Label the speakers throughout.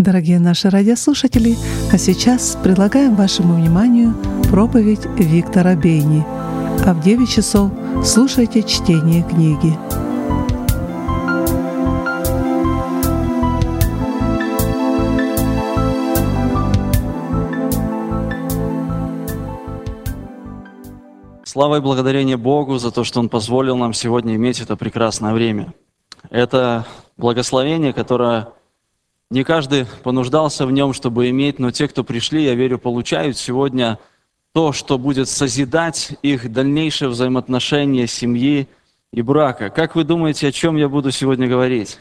Speaker 1: Дорогие наши радиослушатели, а сейчас предлагаем вашему вниманию проповедь Виктора Бейни. А в 9 часов слушайте чтение книги.
Speaker 2: Слава и благодарение Богу за то, что Он позволил нам сегодня иметь это прекрасное время. Это благословение, которое не каждый понуждался в нем, чтобы иметь, но те, кто пришли, я верю, получают сегодня то, что будет созидать их дальнейшее взаимоотношения семьи и брака. Как вы думаете, о чем я буду сегодня говорить?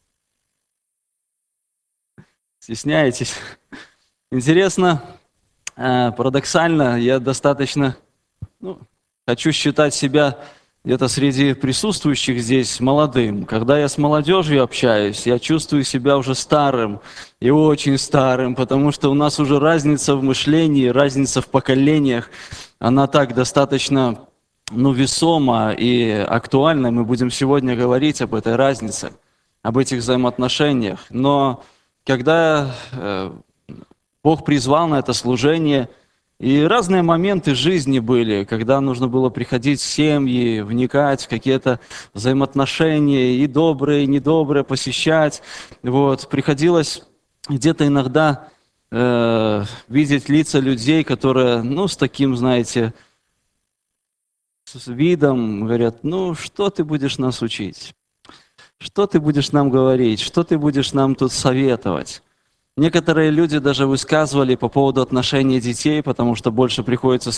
Speaker 2: Стесняетесь? Интересно, парадоксально, я достаточно... хочу считать себя где-то среди присутствующих здесь молодым. Когда я с молодежью общаюсь, я чувствую себя уже старым и очень старым, потому что у нас уже разница в мышлении, разница в поколениях, она так достаточно весома и актуальна. Мы будем сегодня говорить об этой разнице, об этих взаимоотношениях. Но когда Бог призвал на это служение, и разные моменты жизни были, когда нужно было приходить в семьи, вникать в какие-то взаимоотношения, и добрые, и недобрые, посещать. Приходилось где-то иногда видеть лица людей, которые, с таким, знаете, с видом говорят, что ты будешь нас учить? Что ты будешь нам говорить? Что ты будешь нам тут советовать? Некоторые люди даже высказывали по поводу отношений детей, потому что больше приходится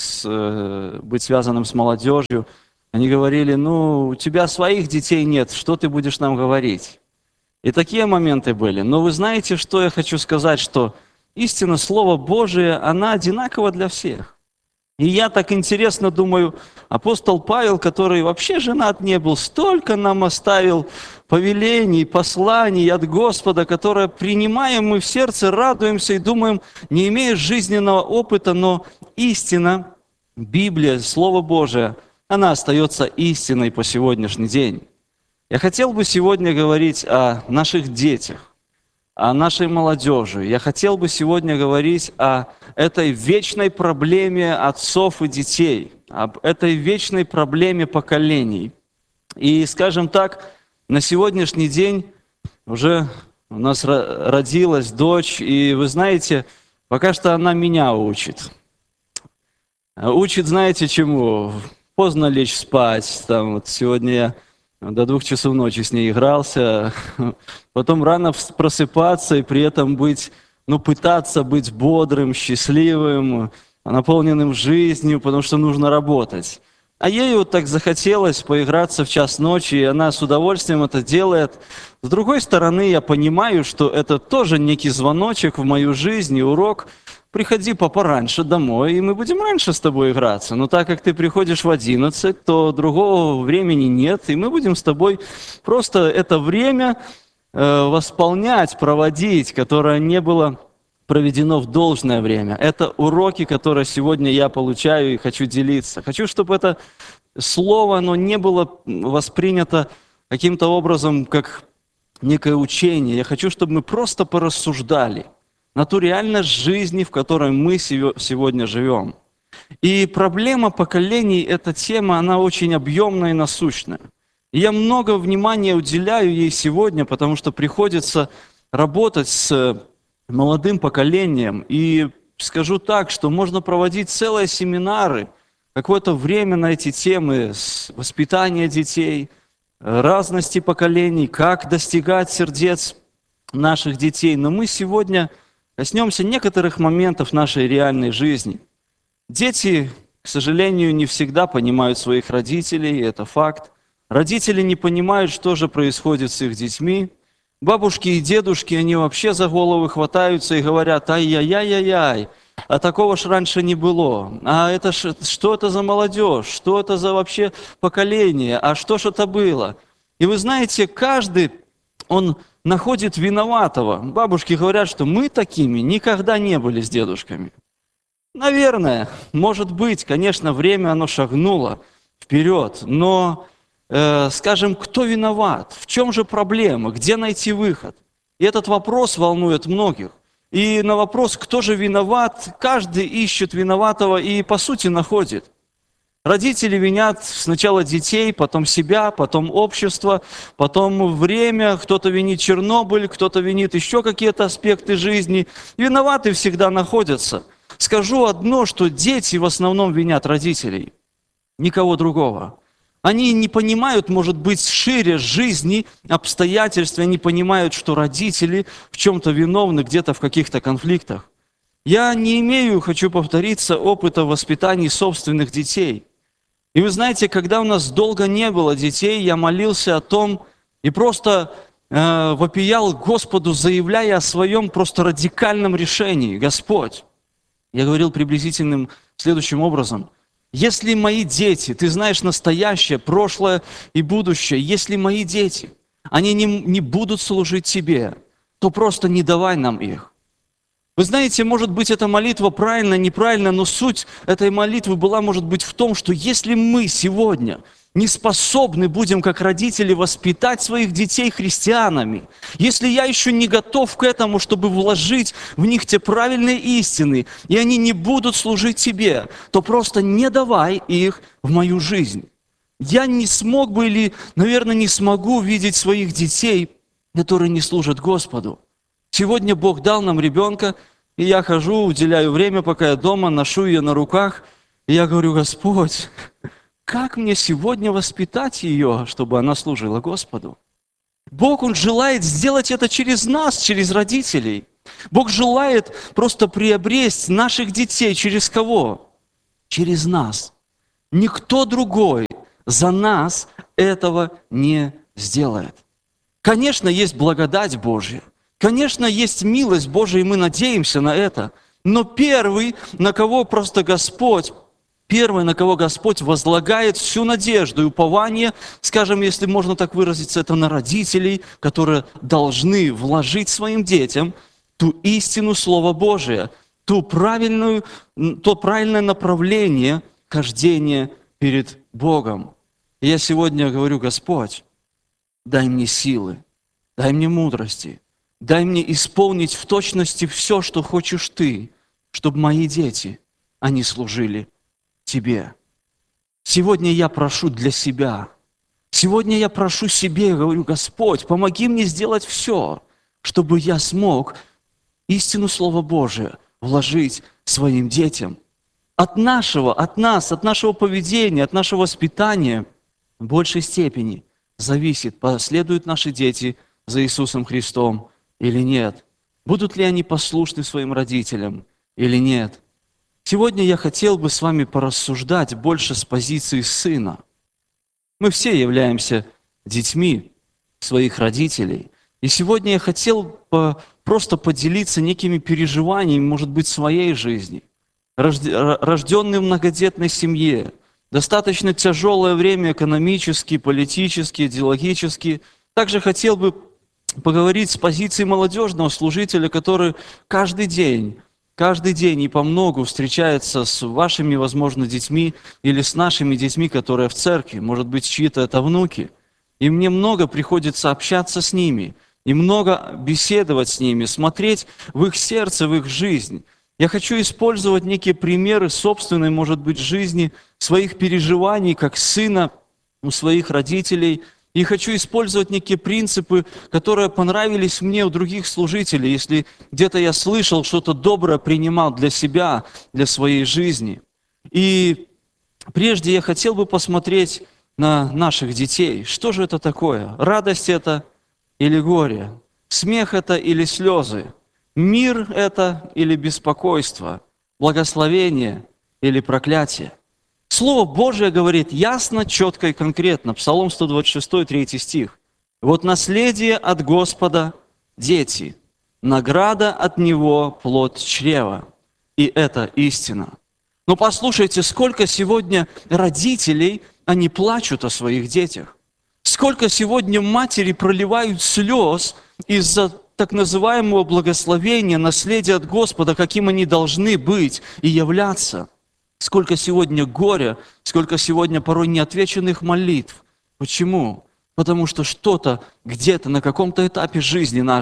Speaker 2: быть связанным с молодежью. Они говорили, у тебя своих детей нет, что ты будешь нам говорить? И такие моменты были. Но вы знаете, что я хочу сказать, что истина Слова Божие, она одинакова для всех. И я так интересно думаю, апостол Павел, который вообще женат не был, столько нам оставил повелений, посланий от Господа, которые принимаем мы в сердце, радуемся и думаем, не имея жизненного опыта, но истина, Библия, Слово Божие, она остается истиной по сегодняшний день. Я хотел бы сегодня говорить о наших детях, о нашей молодежи. Я хотел бы сегодня говорить о этой вечной проблеме отцов и детей, об этой вечной проблеме поколений. И, скажем так, на сегодняшний день уже у нас родилась дочь, и вы знаете, пока что она меня учит. Учит, знаете, чему? Поздно лечь спать. Сегодня я до 2 часов ночи с ней игрался, потом рано просыпаться и при этом пытаться быть бодрым, счастливым, наполненным жизнью, потому что нужно работать. А ей так захотелось поиграться в час ночи, и она с удовольствием это делает. С другой стороны, я понимаю, что это тоже некий звоночек в мою жизнь и урок. Приходи пораньше домой, и мы будем раньше с тобой играться. Но так как ты приходишь в 11, то другого времени нет, и мы будем с тобой просто это время восполнять, проводить, которое не было проведено в должное время. Это уроки, которые сегодня я получаю и хочу делиться. Хочу, чтобы это слово, оно не было воспринято каким-то образом, как некое учение. Я хочу, чтобы мы просто порассуждали на ту реальность жизни, в которой мы сегодня живем. И проблема поколений, эта тема, она очень объемная и насущная. И я много внимания уделяю ей сегодня, потому что приходится работать с молодым поколением. И скажу так, что можно проводить целые семинары, какое-то время на эти темы, воспитания детей, разности поколений, как достигать сердец наших детей. Но мы сегодня коснемся некоторых моментов нашей реальной жизни. Дети, к сожалению, не всегда понимают своих родителей, это факт. Родители не понимают, что же происходит с их детьми. Бабушки и дедушки, они вообще за головы хватаются и говорят, ай-яй-яй-яй-яй, а такого ж раньше не было. А это что это за молодежь, что это за вообще поколение, а что ж это было? И вы знаете, каждый, он находит виноватого. Бабушки говорят, что мы такими никогда не были с дедушками. Наверное, может быть, конечно, время оно шагнуло вперед, но, скажем, кто виноват? В чем же проблема? Где найти выход? И этот вопрос волнует многих. И на вопрос, кто же виноват, каждый ищет виноватого и, по сути, находит. Родители винят сначала детей, потом себя, потом общество, потом время, кто-то винит Чернобыль, кто-то винит еще какие-то аспекты жизни. Виноваты всегда находятся. Скажу одно, что дети в основном винят родителей, никого другого. Они не понимают, может быть, шире жизни, обстоятельств, они понимают, что родители в чем-то виновны, где-то в каких-то конфликтах. Я не имею, хочу повториться, опыта воспитания собственных детей. И вы знаете, когда у нас долго не было детей, я молился о том и просто вопиял Господу, заявляя о своем просто радикальном решении. Господь, я говорил приблизительным следующим образом. Если мои дети, ты знаешь настоящее, прошлое и будущее, если мои дети, они не будут служить тебе, то просто не давай нам их. Вы знаете, может быть, эта молитва правильная, неправильная, но суть этой молитвы была, может быть, в том, что если мы сегодня не способны будем, как родители, воспитать своих детей христианами, если я еще не готов к этому, чтобы вложить в них те правильные истины, и они не будут служить тебе, то просто не давай их в мою жизнь. Я не смог бы или, наверное, не смогу видеть своих детей, которые не служат Господу. Сегодня Бог дал нам ребенка, и я хожу, уделяю время, пока я дома, ношу ее на руках, и я говорю: Господь, как мне сегодня воспитать ее, чтобы она служила Господу? Бог, Он желает сделать это через нас, через родителей. Бог желает просто приобрести наших детей через кого? Через нас. Никто другой за нас этого не сделает. Конечно, есть благодать Божья. Конечно, есть милость Божия, и мы надеемся на это. Но первый, на кого Господь возлагает всю надежду и упование, скажем, если можно так выразиться, это на родителей, которые должны вложить своим детям ту истину Слова Божия, то правильное направление хождения перед Богом. И я сегодня говорю: Господь, дай мне силы, дай мне мудрости, дай мне исполнить в точности все, что хочешь Ты, чтобы мои дети, они служили Тебе. Сегодня я прошу для себя. Сегодня я прошу себе, я говорю: Господь, помоги мне сделать все, чтобы я смог истину Слова Божия вложить своим детям. От нас, от нашего поведения, от нашего воспитания в большей степени зависит, последуют наши дети за Иисусом Христом или нет. Будут ли они послушны своим родителям или нет. Сегодня я хотел бы с вами порассуждать больше с позиции сына. Мы все являемся детьми своих родителей. И сегодня я хотел просто поделиться некими переживаниями, может быть, своей жизни. Рожденный в многодетной семье, достаточно тяжелое время экономически, политически, идеологически. Также хотел бы поговорить с позиции молодежного служителя, который каждый день и помногу встречается с вашими, возможно, детьми или с нашими детьми, которые в церкви, может быть, чьи-то это внуки. И мне много приходится общаться с ними, и много беседовать с ними, смотреть в их сердце, в их жизнь. Я хочу использовать некие примеры собственной, может быть, жизни, своих переживаний как сына у своих родителей. И хочу использовать некие принципы, которые понравились мне у других служителей, если где-то я слышал, что-то доброе принимал для себя, для своей жизни. И прежде я хотел бы посмотреть на наших детей. Что же это такое? Радость это или горе? Смех это или слезы? Мир это или беспокойство? Благословение или проклятие? Слово Божие говорит ясно, четко и конкретно. Псалом 126, 3 стих. «Вот наследие от Господа – дети, награда от Него – плод чрева». И это истина. Но послушайте, сколько сегодня родителей, они плачут о своих детях. Сколько сегодня матери проливают слез из-за так называемого благословения, наследия от Господа, каким они должны быть и являться. Сколько сегодня горя, сколько сегодня порой неотвеченных молитв. Почему? Потому что что-то где-то на каком-то этапе жизни нашей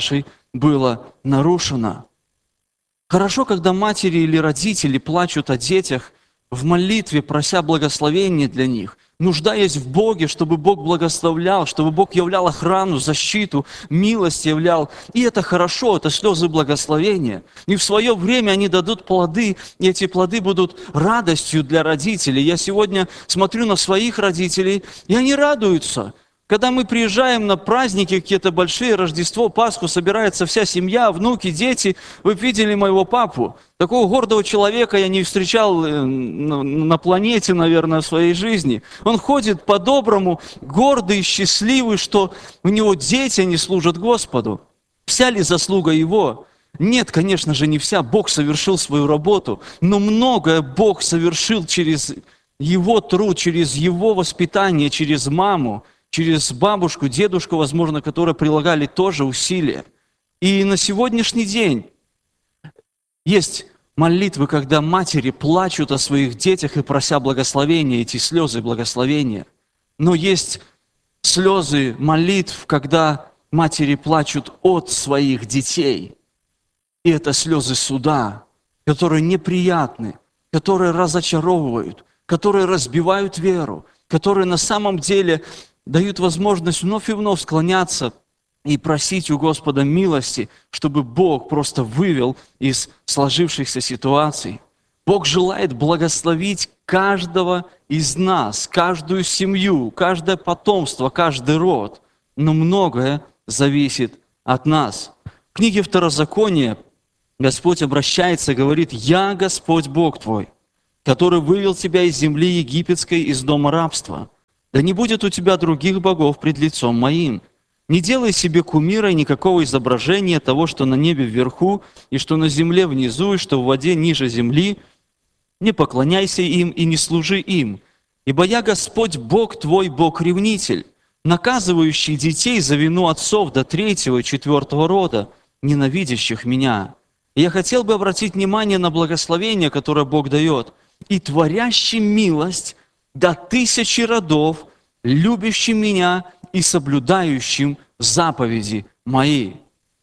Speaker 2: было нарушено. Хорошо, когда матери или родители плачут о детях в молитве, прося благословения для них, нуждаясь в Боге, чтобы Бог благословлял, чтобы Бог являл охрану, защиту, милость являл. И это хорошо, это слезы благословения. И в свое время они дадут плоды, и эти плоды будут радостью для родителей. Я сегодня смотрю на своих родителей, и они радуются. Когда мы приезжаем на праздники какие-то большие, Рождество, Пасху, собирается вся семья, внуки, дети. Вы видели моего папу? Такого гордого человека я не встречал на планете, наверное, в своей жизни. Он ходит по-доброму, гордый, счастливый, что у него дети, они служат Господу. Вся ли заслуга его? Нет, конечно же, не вся. Бог совершил свою работу, но многое Бог совершил через его труд, через его воспитание, через маму, через бабушку, дедушку, возможно, которые прилагали тоже усилия. И на сегодняшний день есть молитвы, когда матери плачут о своих детях и прося благословения, эти слезы благословения. Но есть слезы молитв, когда матери плачут от своих детей. И это слезы суда, которые неприятны, которые разочаровывают, которые разбивают веру, которые на самом деле дают возможность вновь и вновь склоняться и просить у Господа милости, чтобы Бог просто вывел из сложившихся ситуаций. Бог желает благословить каждого из нас, каждую семью, каждое потомство, каждый род. Но многое зависит от нас. В книге Второзакония Господь обращается и говорит: «Я Господь Бог твой, который вывел тебя из земли египетской, из дома рабства. Да не будет у тебя других богов пред лицом моим. Не делай себе кумира и никакого изображения того, что на небе вверху, и что на земле внизу, и что в воде ниже земли. Не поклоняйся им и не служи им. Ибо я Господь Бог твой, Бог-ревнитель, наказывающий детей за вину отцов до 3-го и 4-го рода, ненавидящих меня». И я хотел бы обратить внимание на благословение, которое Бог дает. «И творящий милость до 1000 родов, любящим меня и соблюдающим заповеди мои».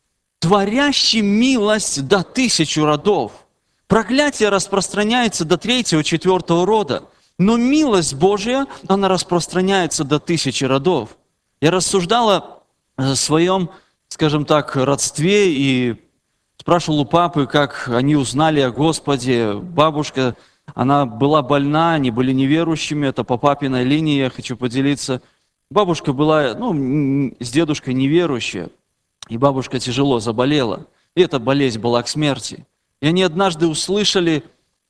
Speaker 2: Творящий милость до 1000 родов. Проклятие распространяется до 3-го, 4-го рода. Но милость Божья, она распространяется до 1000 родов. Я рассуждала о своем, скажем так, родстве и спрашивал у папы, как они узнали о Господе. Бабушка, она была больна, они были неверующими, это по папиной линии, я хочу поделиться. Бабушка была, с дедушкой неверующая, и бабушка тяжело заболела. И эта болезнь была к смерти. И они однажды услышали,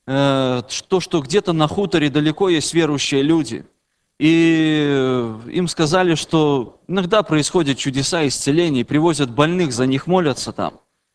Speaker 2: что где-то на хуторе далеко есть верующие люди. И им сказали, что иногда происходят чудеса исцеления, привозят больных, за них молятся там.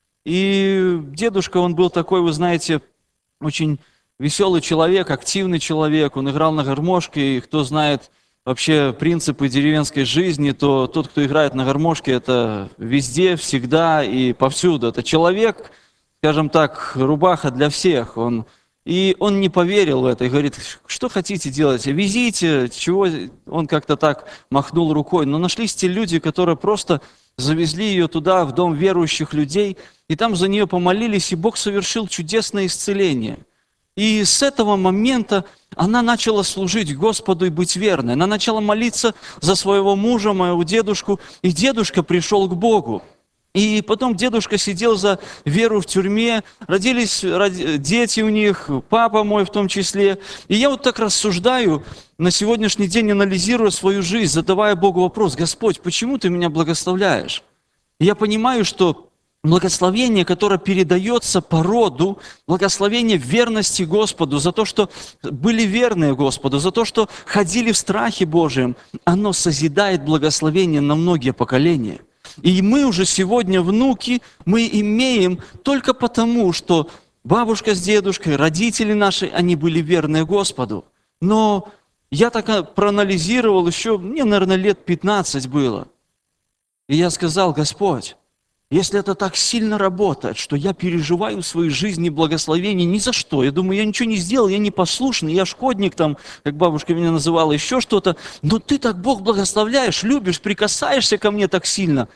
Speaker 2: И дедушка, он был такой, вы знаете, очень веселый человек, активный человек, он играл на гармошке, и кто знает вообще принципы деревенской жизни, то тот, кто играет на гармошке, это везде, всегда и повсюду. Это человек, скажем так, рубаха для всех. И он не поверил в это и говорит: что хотите делать, везите, чего. Он как-то так махнул рукой. Но нашлись те люди, которые просто завезли ее туда, в дом верующих людей, и там за нее помолились, и Бог совершил чудесное исцеление. И с этого момента она начала служить Господу и быть верной. Она начала молиться за своего мужа, моего дедушку, и дедушка пришел к Богу. И потом дедушка сидел за веру в тюрьме, родились дети у них, папа мой в том числе. И я вот так рассуждаю, на сегодняшний день анализируя свою жизнь, задавая Богу вопрос: Господь, почему Ты меня благословляешь? И я понимаю, что благословение, которое передается по роду, благословение верности Господу, за то, что были верны Господу, за то, что ходили в страхе Божьем, оно созидает благословение на многие поколения. И мы уже сегодня, внуки, мы имеем только потому, что бабушка с дедушкой, родители наши, они были верны Господу. Но я так проанализировал еще, мне, наверное, лет 15 было. И я сказал: Господь, если это так сильно работает, что я переживаю в своей жизни благословение ни за что, я думаю, я ничего не сделал, я непослушный, я шкодник, там, как бабушка меня называла, еще что-то, но Ты так, Бог, благословляешь, любишь, прикасаешься ко мне так сильно.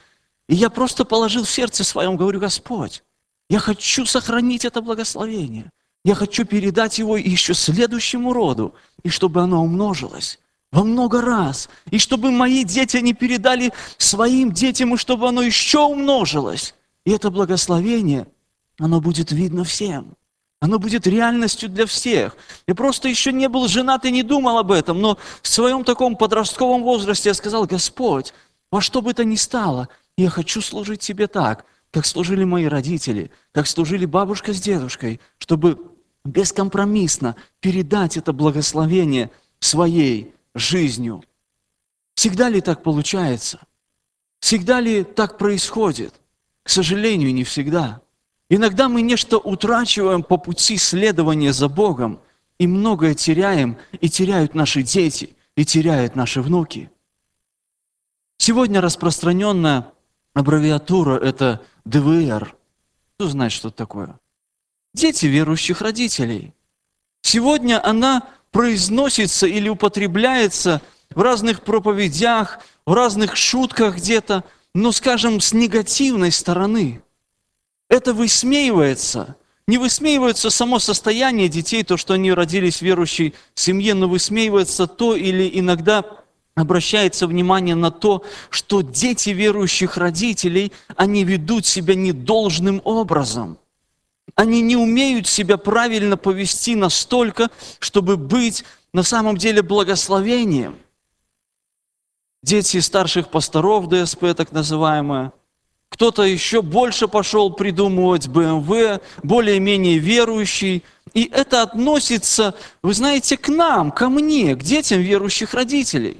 Speaker 2: И я просто положил в сердце своем, говорю: Господь, я хочу сохранить это благословение. Я хочу передать его еще следующему роду, и чтобы оно умножилось во много раз. И чтобы мои дети не передали своим детям, и чтобы оно еще умножилось. И это благословение, оно будет видно всем. Оно будет реальностью для всех. Я просто еще не был женат и не думал об этом, но в своем таком подростковом возрасте я сказал: Господь, во что бы то ни стало, я хочу служить Тебе так, как служили мои родители, как служили бабушка с дедушкой, чтобы бескомпромиссно передать это благословение своей жизнью. Всегда ли так получается? Всегда ли так происходит? К сожалению, не всегда. Иногда мы нечто утрачиваем по пути следования за Богом, и многое теряем, и теряют наши дети, и теряют наши внуки. Сегодня распространенная аббревиатура – это ДВР. Кто знает, что это такое? Дети верующих родителей. Сегодня она произносится или употребляется в разных проповедях, в разных шутках где-то, но, скажем, с негативной стороны. Это высмеивается. Не высмеивается само состояние детей, то, что они родились в верующей семье, но высмеивается то или иногда обращается внимание на то, что дети верующих родителей, они ведут себя недолжным образом. Они не умеют себя правильно повести настолько, чтобы быть на самом деле благословением. Дети старших пасторов, ДСП так называемые, кто-то еще больше пошел придумывать БМВ, более-менее верующий. И это относится, вы знаете, к нам, ко мне, к детям верующих родителей.